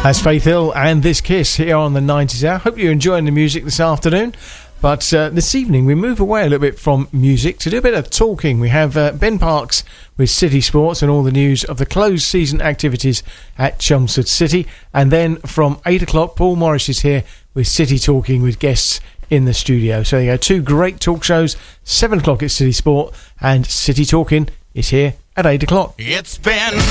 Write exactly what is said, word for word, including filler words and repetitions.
That's Faith Hill and This Kiss here on the nineties Hour. Hope you're enjoying the music this afternoon. But uh, this evening we move away a little bit from music to do a bit of talking. We have uh, Ben Parks with City Sports and all the news of the closed season activities at Chelmsford City. And then from eight o'clock, Paul Morris is here with City Talking with guests in the studio. So there you go, two great talk shows. seven o'clock at City Sport and City Talking is here at eight o'clock. It's been